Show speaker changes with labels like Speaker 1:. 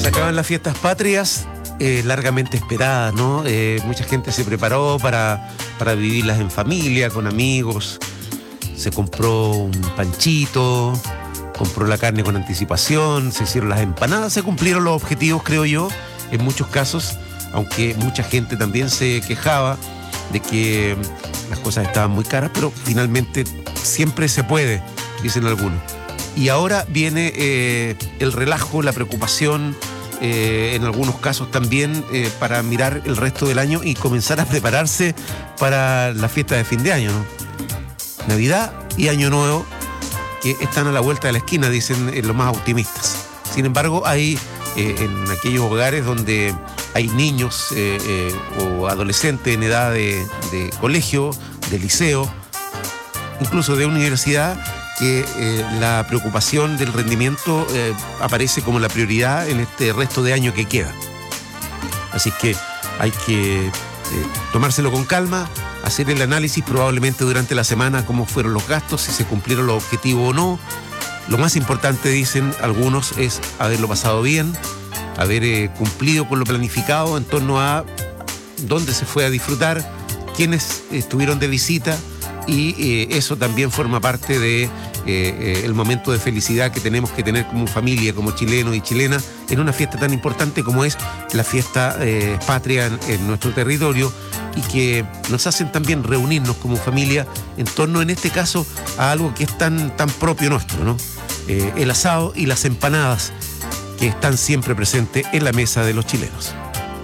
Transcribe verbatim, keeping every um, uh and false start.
Speaker 1: acaban las fiestas patrias, eh, largamente esperadas, ¿no? Eh, mucha gente se preparó para, para vivirlas en familia, con amigos. Se compró un panchito, compró la carne con anticipación, se hicieron las empanadas, se cumplieron los objetivos, creo yo, en muchos casos, aunque mucha gente también se quejaba de que las cosas estaban muy caras, pero finalmente siempre se puede, dicen algunos. Y ahora viene eh, el relajo, la preocupación, eh, en algunos casos también eh, para mirar el resto del año y comenzar a prepararse para la fiesta de fin de año, ¿no? Navidad y Año Nuevo, que están a la vuelta de la esquina, dicen eh, los más optimistas. Sin embargo, hay eh, en aquellos hogares donde hay niños eh, eh, o adolescentes en edad de, de colegio, de liceo, incluso de universidad, que eh, la preocupación del rendimiento eh, aparece como la prioridad en este resto de año que queda. Así que hay que eh, tomárselo con calma, hacer el análisis probablemente durante la semana, cómo fueron los gastos, si se cumplieron los objetivos o no. Lo más importante, dicen algunos, es haberlo pasado bien, haber eh, cumplido con lo planificado en torno a dónde se fue a disfrutar, quiénes estuvieron de visita, y eh, eso también forma parte de eh, eh, el momento de felicidad que tenemos que tener como familia, como chilenos y chilenas, en una fiesta tan importante como es la fiesta eh, patria en, en nuestro territorio, y que nos hacen también reunirnos como familia en torno, en este caso, a algo que es tan, tan propio nuestro, ¿no? Eh, el asado y las empanadas, que están siempre presentes en la mesa de los chilenos.